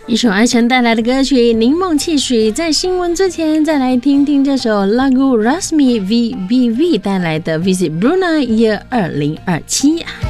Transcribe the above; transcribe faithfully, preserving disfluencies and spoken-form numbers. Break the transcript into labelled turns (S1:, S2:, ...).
S1: 一首艾辰带来的歌曲《柠檬汽水》。在新闻之前，再来听听这首 Lagu Rasmi V V V 带来的 Visit Brunei Year 二零二七。